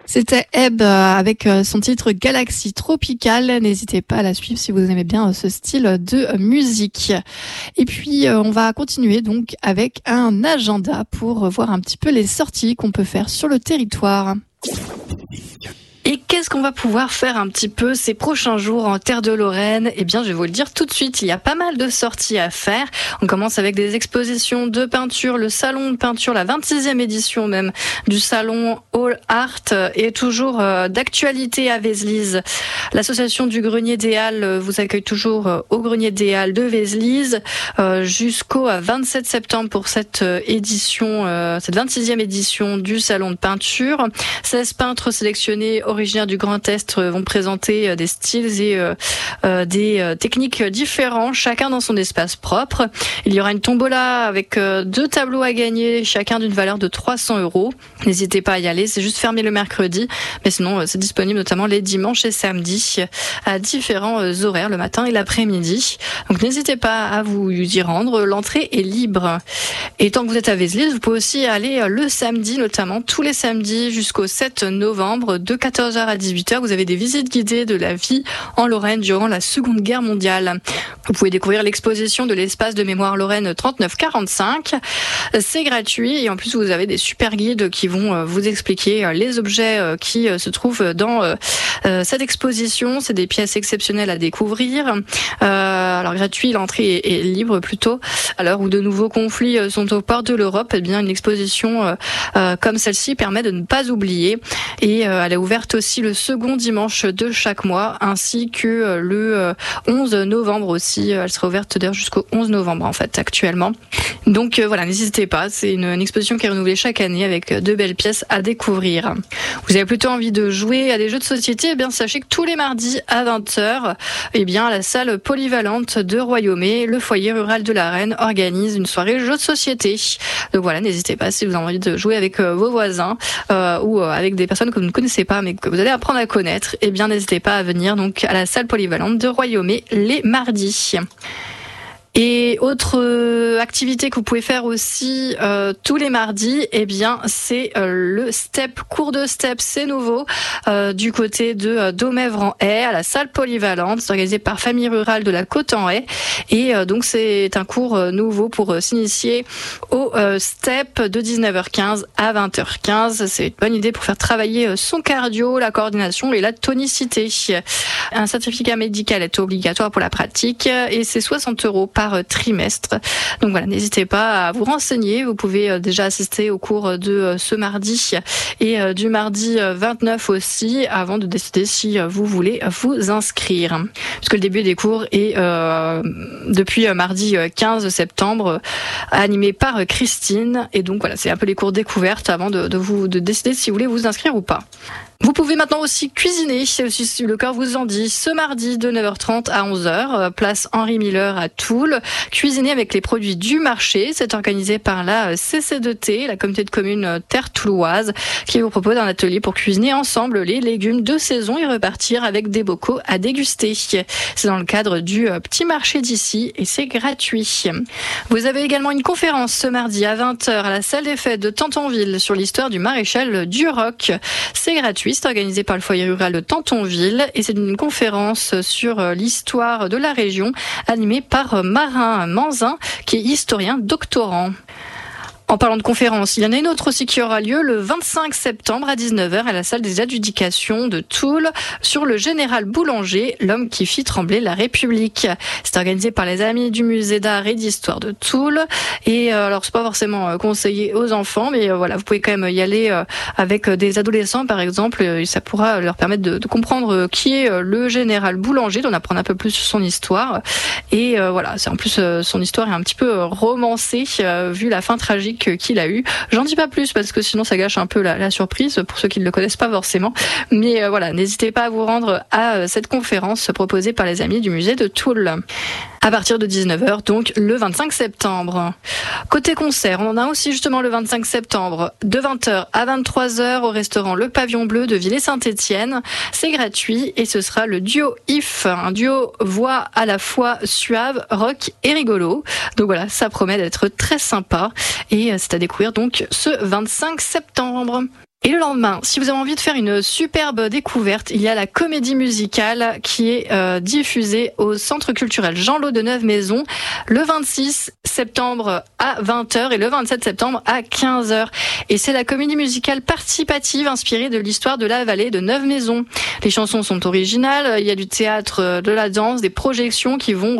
C'était Ebb avec son titre Galaxie Tropicale. N'hésitez pas à la suivre si vous aimez bien ce style de musique. Et puis on va continuer donc avec un agenda pour voir un petit peu les sorties qu'on peut faire sur le territoire. Et qu'est-ce qu'on va pouvoir faire un petit peu ces prochains jours en terre de Lorraine ? Eh bien, je vais vous le dire tout de suite, il y a pas mal de sorties à faire. On commence avec des expositions de peinture, le salon de peinture, la 26e édition même du salon All Art est toujours d'actualité à Vézelise. L'association du Grenier des Halles vous accueille toujours au Grenier des Halles de Vézelise jusqu'au 27 septembre pour cette édition, cette 26e édition du salon de peinture. 16 peintres sélectionnés originaires du Grand Est vont présenter des styles et des techniques différents, chacun dans son espace propre. Il y aura une tombola avec 2 tableaux à gagner, chacun d'une valeur de 300 €. N'hésitez pas à y aller, c'est juste fermé le mercredi, mais sinon c'est disponible notamment les dimanches et samedis à différents horaires, le matin et l'après-midi. Donc n'hésitez pas à vous y rendre, l'entrée est libre. Et tant que vous êtes à Vézelise, vous pouvez aussi aller le samedi, notamment tous les samedis jusqu'au 7 novembre, de 14h à 18h. Vous avez des visites guidées de la vie en Lorraine durant la Seconde Guerre mondiale. Vous pouvez découvrir l'exposition de l'espace de mémoire Lorraine 3945. C'est gratuit et en plus vous avez des super guides qui vont vous expliquer les objets qui se trouvent dans cette exposition. C'est des pièces exceptionnelles à découvrir. Alors gratuit, l'entrée est libre plutôt. À l'heure où de nouveaux conflits sont aux portes de l'Europe, eh bien une exposition comme celle-ci permet de ne pas oublier. Et elle est ouverte aussi le second dimanche de chaque mois, ainsi que le 11 novembre aussi. Elle sera ouverte d'ailleurs jusqu'au 11 novembre en fait actuellement. Donc voilà, n'hésitez pas, c'est une exposition qui est renouvelée chaque année avec de belles pièces à découvrir. Vous avez plutôt envie de jouer à des jeux de société, eh bien sachez que tous les mardis à 20h, eh bien à la salle polyvalente de Royaumé, le foyer rural de la Reine organise une soirée jeux de société. Donc voilà, n'hésitez pas si vous avez envie de jouer avec vos voisins ou avec des personnes que vous ne connaissez pas mais que vous allez apprendre à connaître, eh bien n'hésitez pas à venir donc à la salle polyvalente de Royaumé les mardis. Et autre activité que vous pouvez faire aussi tous les mardis, eh bien c'est le step, cours de step, c'est nouveau du côté de Domèvre-en-Haye à la salle polyvalente, c'est organisé par Famille Rurale de la Côte-en-Haye et donc c'est un cours nouveau pour s'initier au step de 19h15 à 20h15. C'est une bonne idée pour faire travailler son cardio, la coordination et la tonicité. Un certificat médical est obligatoire pour la pratique et c'est 60 € par trimestre. Donc voilà, n'hésitez pas à vous renseigner. Vous pouvez déjà assister au cours de ce mardi et du mardi 29 aussi avant de décider si vous voulez vous inscrire. Puisque le début des cours est depuis mardi 15 septembre animé par Christine. Et donc voilà, c'est un peu les cours découvertes avant de décider si vous voulez vous inscrire ou pas. Vous pouvez maintenant aussi cuisiner, si le cœur vous en dit, ce mardi de 9h30 à 11h, place Henri Miller à Toul. Cuisiner avec les produits du marché, c'est organisé par la CC2T, la communauté de communes Terre Touloise, qui vous propose un atelier pour cuisiner ensemble les légumes de saison et repartir avec des bocaux à déguster. C'est dans le cadre du petit marché d'ici et c'est gratuit. Vous avez également une conférence ce mardi à 20h à la salle des fêtes de Tantonville sur l'histoire du maréchal Duroc. C'est gratuit. C'est organisé par le foyer rural de Tantonville et c'est une conférence sur l'histoire de la région animée par Marin Manzin qui est historien doctorant. En parlant de conférences, il y en a une autre aussi qui aura lieu le 25 septembre à 19h à la salle des adjudications de Toul sur le général Boulanger, l'homme qui fit trembler la République. C'est organisé par les amis du musée d'art et d'histoire de Toul. Et alors c'est pas forcément conseillé aux enfants, mais voilà, vous pouvez quand même y aller avec des adolescents par exemple. Et ça pourra leur permettre de comprendre qui est le général Boulanger, d'en apprendre un peu plus sur son histoire. Et voilà, c'est en plus son histoire est un petit peu romancée vu la fin tragique qu'il a eu. J'en dis pas plus parce que sinon ça gâche un peu la surprise pour ceux qui ne le connaissent pas forcément. Mais voilà, n'hésitez pas à vous rendre à cette conférence proposée par les amis du musée de Toul. À partir de 19h, donc le 25 septembre. Côté concert, on en a aussi justement le 25 septembre, de 20h à 23h au restaurant Le Pavillon Bleu de Villers-Saint-Étienne. C'est gratuit et ce sera le duo IF, un duo voix à la fois suave, rock et rigolo. Donc voilà, ça promet d'être très sympa et c'est à découvrir donc ce 25 septembre. Et le lendemain, si vous avez envie de faire une superbe découverte, il y a la comédie musicale qui est diffusée au Centre culturel Jean-Lot de Neuve-Maisons le 26 septembre à 20h et le 27 septembre à 15h. Et c'est la comédie musicale participative inspirée de l'histoire de la vallée de Neuve-Maisons. Les chansons sont originales, il y a du théâtre, de la danse, des projections qui vont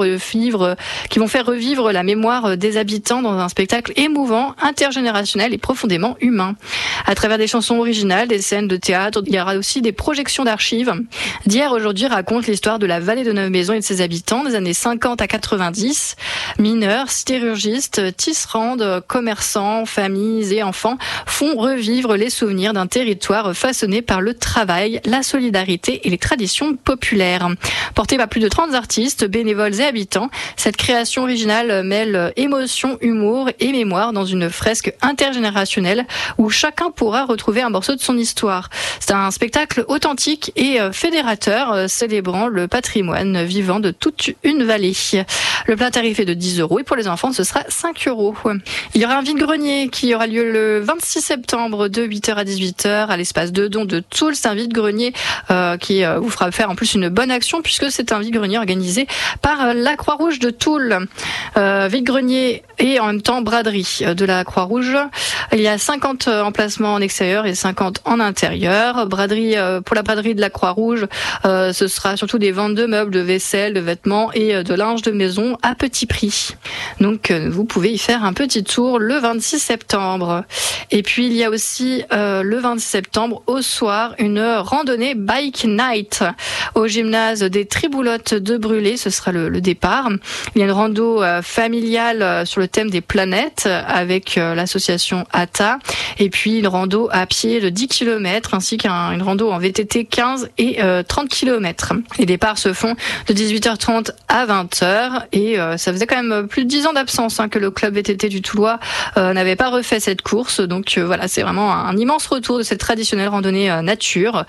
faire revivre la mémoire des habitants dans un spectacle émouvant, intergénérationnel et profondément humain. À travers des chansons originales, des scènes de théâtre, il y aura aussi des projections d'archives. D'hier aujourd'hui raconte l'histoire de la vallée de Neuve-Maisons et de ses habitants des années 50 à 90. Mineurs, sidérurgistes, tisserandes, commerçants, familles et enfants font revivre les souvenirs d'un territoire façonné par le travail, la solidarité et les traditions populaires. Portée par plus de 30 artistes, bénévoles et habitants, cette création originale mêle émotion, humour et mémoire dans une fresque intergénérationnelle où chacun pourra retrouver un morceau de son histoire. C'est un spectacle authentique et fédérateur célébrant le patrimoine vivant de toute une vallée. Le plat tarif est de 10 € et pour les enfants ce sera 5 €. Il y aura un vide-grenier qui aura lieu le 26 septembre de 8h à 18h à l'espace de don de Toul. C'est un vide-grenier qui vous fera faire en plus une bonne action puisque c'est un vide-grenier organisé par la Croix-Rouge de Toul. Vide-grenier et en même temps braderie de la Croix-Rouge. Il y a 50 emplacements en extérieur et 50 en intérieur. Braderie, pour la braderie de la Croix-Rouge, ce sera surtout des ventes de meubles, de vaisselle, de vêtements et de linge de maison à petit prix. Donc vous pouvez y faire un petit tour le 26 septembre. Et puis il y a aussi le 26 septembre au soir une randonnée Bike Night au gymnase des Triboulottes de Brûlé. Ce sera le départ. Il y a une rando familiale sur le thème des planètes avec l'association ATA et puis une rando à pied de 10 km ainsi qu'une rando en VTT 15 et 30 km. Les départs se font de 18h30 à 20h et ça faisait quand même plus de 10 ans d'absence que le club VTT du Toulois n'avait pas refait cette course. Donc voilà, c'est vraiment un immense retour de cette traditionnelle randonnée nature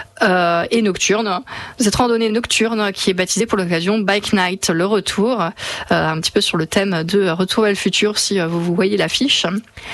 et nocturne. Cette randonnée nocturne qui est baptisée pour l'occasion Bike Night, le retour, un petit peu sur le thème de Retour vers le futur si vous voyez l'affiche.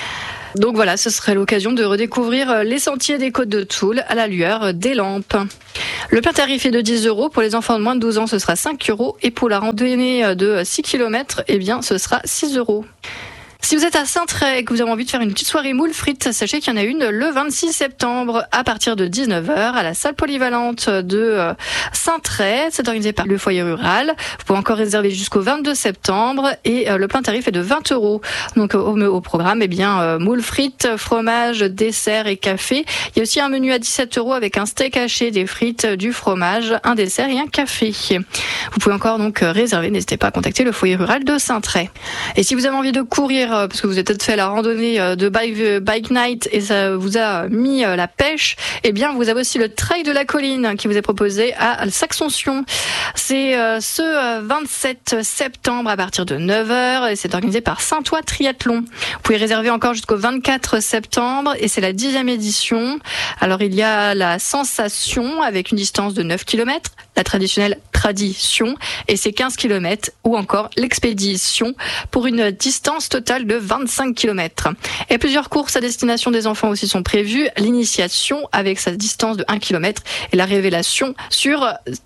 Donc voilà, ce serait l'occasion de redécouvrir les sentiers des côtes de Toul à la lueur des lampes. Le plein tarif est de 10 €. Pour les enfants de moins de 12 ans, ce sera 5 €. Et pour la randonnée de 6 km, eh bien, ce sera 6 €. Si vous êtes à Saint-Tray et que vous avez envie de faire une petite soirée moule frites, sachez qu'il y en a une le 26 septembre à partir de 19h à la salle polyvalente de Saint-Tray. C'est organisé par le foyer rural. Vous pouvez encore réserver jusqu'au 22 septembre et le plein tarif est de 20 €. Donc au programme, eh bien, moule frites, fromage, dessert et café. Il y a aussi un menu à 17 € avec un steak haché, des frites, du fromage, un dessert et un café. Vous pouvez encore donc réserver. N'hésitez pas à contacter le foyer rural de Saint-Tray. Et si vous avez envie de courir parce que vous avez peut-être fait la randonnée de Bike Night et ça vous a mis la pêche, eh bien vous avez aussi le Trail de la Colline qui vous est proposé à Saxonsion. C'est ce 27 septembre à partir de 9h et c'est organisé par Saint-Ouen Triathlon. Vous pouvez réserver encore jusqu'au 24 septembre et c'est la 10e édition. Alors il y a la sensation avec une distance de 9 km, la traditionnelle tradition et c'est 15 km ou encore l'expédition pour une distance totale de 25 km. Et plusieurs courses à destination des enfants aussi sont prévues. L'initiation avec sa distance de 1 km et la révélation sur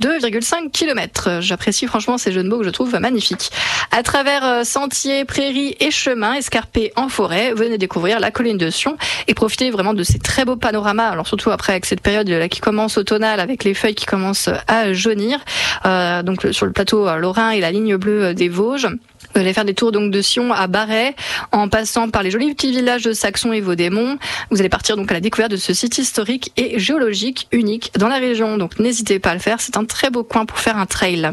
2,5 km. J'apprécie franchement ces jeux de mots que je trouve magnifiques. À travers sentiers, prairies et chemins escarpés en forêt, venez découvrir la colline de Sion et profitez vraiment de ces très beaux panoramas. Alors surtout après avec cette période là qui commence automnale avec les feuilles qui commencent à jaunir. Donc sur le plateau lorrain et la ligne bleue des Vosges. Vous allez faire des tours donc de Sion à Barret, en passant par les jolis petits villages de Saxon et Vaudémont. Vous allez partir donc à la découverte de ce site historique et géologique unique dans la région. Donc n'hésitez pas à le faire, c'est un très beau coin pour faire un trail.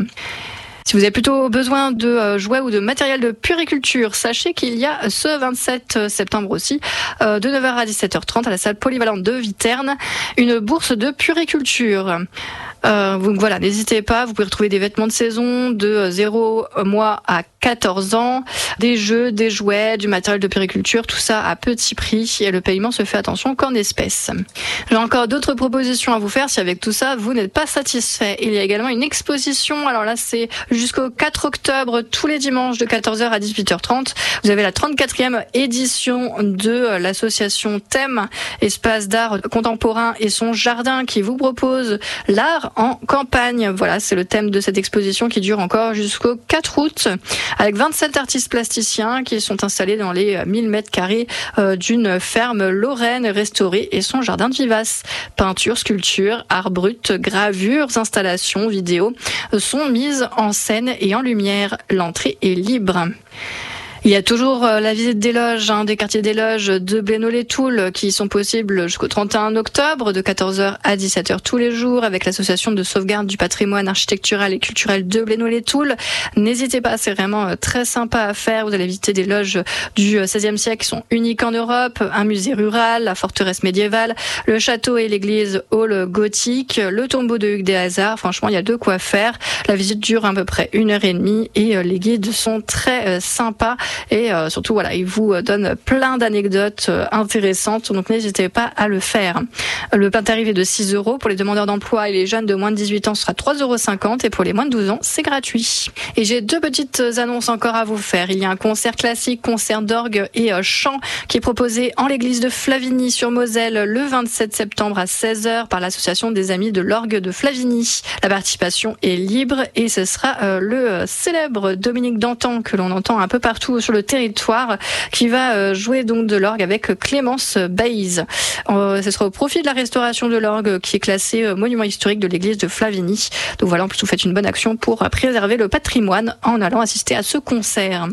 Si vous avez plutôt besoin de jouets ou de matériel de puériculture, sachez qu'il y a ce 27 septembre aussi, de 9h à 17h30 à la salle polyvalente de Viternes, une bourse de puériculture. Donc voilà, n'hésitez pas, vous pouvez retrouver des vêtements de saison de 0 mois à 14 ans, des jeux, des jouets, du matériel de périculture, tout ça à petit prix et le paiement se fait attention qu'en espèces. J'ai encore d'autres propositions à vous faire si avec tout ça vous n'êtes pas satisfait. Il y a également une exposition, alors là c'est jusqu'au 4 octobre tous les dimanches de 14h à 18h30. Vous avez la 34e édition de l'association Thème Espace d'art contemporain et son jardin qui vous propose l'art en campagne. Voilà, c'est le thème de cette exposition qui dure encore jusqu'au 4 août. Avec 27 artistes plasticiens qui sont installés dans les 1000 mètres carrés d'une ferme lorraine restaurée et son jardin de vivaces. Peinture, sculpture, art brut, gravures, installations, vidéos sont mises en scène et en lumière. L'entrée est libre. Il y a toujours la visite des loges, des quartiers des loges de Blénod-les-Toules qui sont possibles jusqu'au 31 octobre de 14h à 17h tous les jours avec l'association de sauvegarde du patrimoine architectural et culturel de Blénod-les-Toules. N'hésitez pas, c'est vraiment très sympa à faire. Vous allez visiter des loges du XVIe siècle qui sont uniques en Europe, un musée rural, la forteresse médiévale, le château et l'église hall gothique, le tombeau de Hugues des Hasards. Franchement, il y a de quoi faire. La visite dure à peu près 1h30 et les guides sont très sympas. Et surtout, voilà, il vous donne plein d'anecdotes intéressantes, donc n'hésitez pas à le faire. Le tarif est de 6 € pour les demandeurs d'emploi et les jeunes de moins de 18 ans, ce sera 3,50 € et pour les moins de 12 ans, c'est gratuit. Et j'ai 2 petites annonces encore à vous faire. Il y a un concert classique, concert d'orgue et chant qui est proposé en l'église de Flavigny sur Moselle le 27 septembre à 16h par l'association des amis de l'orgue de Flavigny. La participation est libre et ce sera le célèbre Dominique Dantan que l'on entend un peu partout sur le territoire qui va jouer donc de l'orgue avec Clémence Baïse. Ce sera au profit de la restauration de l'orgue qui est classé monument historique de l'église de Flavigny. Donc voilà, en plus vous faites une bonne action pour préserver le patrimoine en allant assister à ce concert.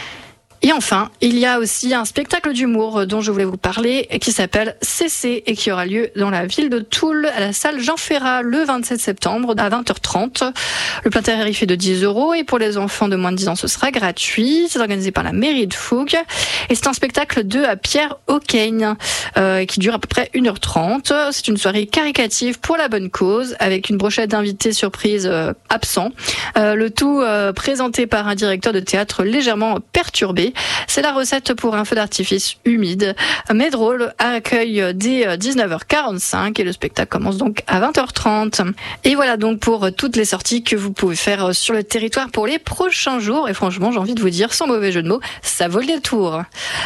Et enfin, il y a aussi un spectacle d'humour dont je voulais vous parler qui s'appelle CC et qui aura lieu dans la ville de Toul à la salle Jean Ferrat le 27 septembre à 20h30. Le plein tarif est de 10 € et pour les enfants de moins de 10 ans ce sera gratuit. C'est organisé par la mairie de Fouques et c'est un spectacle de Pierre O'Kane qui dure à peu près 1h30. C'est une soirée caricative pour la bonne cause avec une brochette d'invités surprises absents. Le tout présenté par un directeur de théâtre légèrement perturbé. C'est la recette pour un feu d'artifice humide, mais drôle, accueil dès 19h45 et le spectacle commence donc à 20h30. Et voilà donc pour toutes les sorties que vous pouvez faire sur le territoire pour les prochains jours. Et franchement, j'ai envie de vous dire, sans mauvais jeu de mots, ça vaut le détour.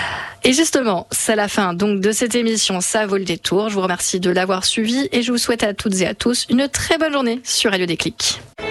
Et justement, c'est la fin donc de cette émission Ça vaut le détour. Je vous remercie de l'avoir suivi et je vous souhaite à toutes et à tous une très bonne journée sur Radio Déclic.